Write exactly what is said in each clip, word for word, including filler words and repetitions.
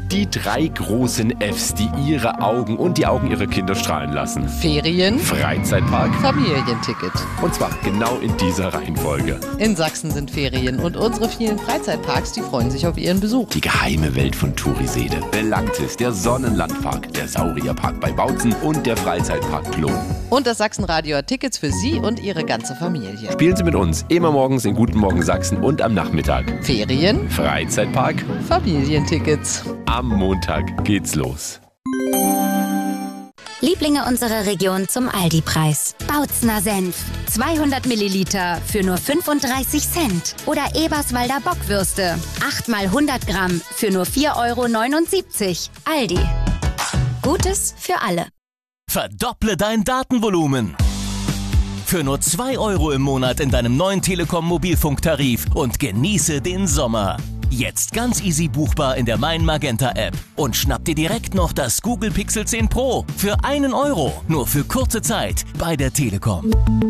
Die drei großen Fs, die ihre Augen und die Augen ihrer Kinder strahlen lassen. Ferien, Freizeitpark, Familienticket. und zwar genau in dieser Reihenfolge. In Sachsen sind Ferien und unsere vielen Freizeitparks, die freuen sich auf ihren Besuch. Die geheime Welt von Turiseede, Belangtis, der Sonnenlandpark, der Saurierpark bei Bautzen und der Freizeitpark Klon. Und das Sachsenradio hat Tickets für Sie und Ihre ganze Familie. Spielen Sie mit uns immer morgens in Guten Morgen Sachsen und am Nachmittag. Ferien, Freizeitpark, Familientickets. am Montag geht's los. Lieblinge unserer Region zum Aldi-Preis. Bautzner Senf. zweihundert Milliliter für nur fünfunddreißig Cent. Oder Eberswalder Bockwürste. acht mal hundert Gramm für nur vier Euro neunundsiebzig. Aldi. Gutes für alle. Verdopple dein Datenvolumen. Für nur zwei Euro im Monat in deinem neuen Telekom-Mobilfunktarif und genieße den Sommer. Jetzt ganz easy buchbar in der Mein Magenta App. Und schnapp dir direkt noch das Google Pixel zehn Pro für einen Euro. Nur für kurze Zeit bei der Telekom.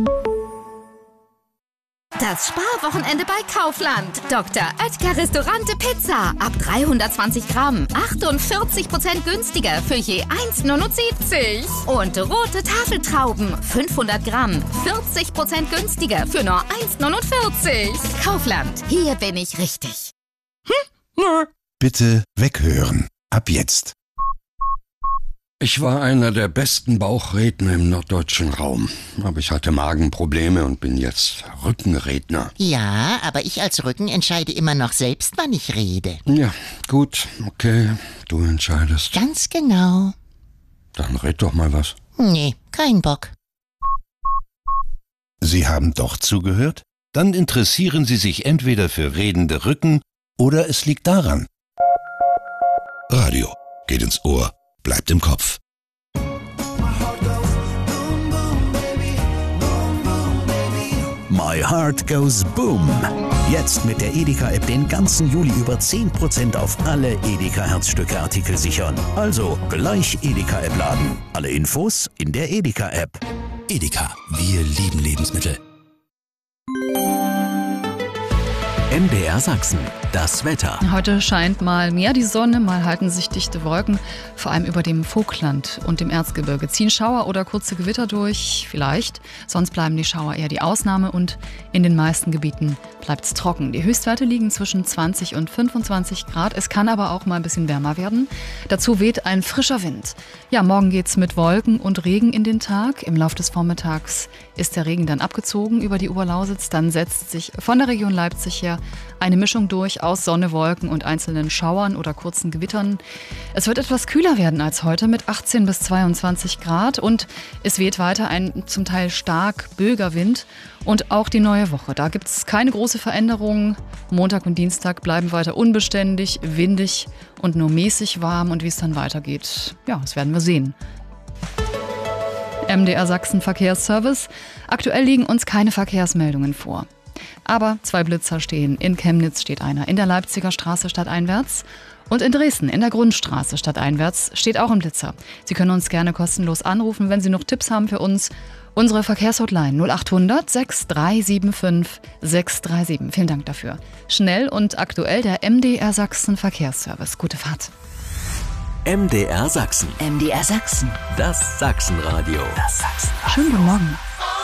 Das Sparwochenende bei Kaufland. Doktor Oetker Restaurante Pizza. Ab dreihundertzwanzig Gramm. achtundvierzig Prozent günstiger für je eins neunundsiebzig. Und rote Tafeltrauben. fünfhundert Gramm. vierzig Prozent günstiger für nur eins neunundvierzig. Kaufland. Hier bin ich richtig. Hm? Nö. Bitte weghören. Ab jetzt. Ich war einer der besten Bauchredner im norddeutschen Raum. Aber ich hatte Magenprobleme und bin jetzt Rückenredner. Ja, aber ich als Rücken entscheide immer noch selbst, wann ich rede. Ja, gut, okay, du entscheidest. Ganz genau. Dann red doch mal was. Nee, kein Bock. Sie haben doch zugehört? Dann interessieren Sie sich entweder für redende Rücken oder es liegt daran. Radio geht ins Ohr, bleibt im Kopf. My Heart Goes Boom. Jetzt mit der Edeka-App den ganzen Juli über zehn Prozent auf alle Edeka-Herzstücke-Artikel sichern. Also gleich Edeka-App laden. Alle Infos in der Edeka-App. Edeka, wir lieben Lebensmittel. M D R Sachsen, das Wetter. Heute scheint mal mehr die Sonne, mal halten sich dichte Wolken. Vor allem über dem Vogtland und dem Erzgebirge ziehen Schauer oder kurze Gewitter durch, vielleicht. Sonst bleiben die Schauer eher die Ausnahme und in den meisten Gebieten bleibt es trocken. Die Höchstwerte liegen zwischen zwanzig und fünfundzwanzig Grad. Es kann aber auch mal ein bisschen wärmer werden. Dazu weht ein frischer Wind. Ja, morgen geht's mit Wolken und Regen in den Tag. Im Laufe des Vormittags ist der Regen dann abgezogen über die Oberlausitz. Dann setzt sich von der Region Leipzig her eine Mischung durch aus Sonne, Wolken und einzelnen Schauern oder kurzen Gewittern. Es wird etwas kühler werden als heute mit achtzehn bis zweiundzwanzig Grad und es weht weiter ein zum Teil stark böiger Wind. Und auch die neue Woche, da gibt es keine große Veränderung. Montag und Dienstag bleiben weiter unbeständig, windig und nur mäßig warm. Und wie es dann weitergeht, ja, das werden wir sehen. M D R Sachsen Verkehrsservice. Aktuell liegen uns keine Verkehrsmeldungen vor. Aber zwei Blitzer stehen. In Chemnitz steht einer, in der Leipziger Straße stadteinwärts. Und in Dresden, in der Grundstraße stadteinwärts, steht auch ein Blitzer. Sie können uns gerne kostenlos anrufen, wenn Sie noch Tipps haben für uns. Unsere Verkehrshotline null achthundert sechs drei sieben fünf sechs drei sieben. Vielen Dank dafür. Schnell und aktuell der M D R Sachsen Verkehrsservice. Gute Fahrt. M D R Sachsen. M D R Sachsen. Das Sachsenradio. Das Sachsenradio. Schönen guten Morgen.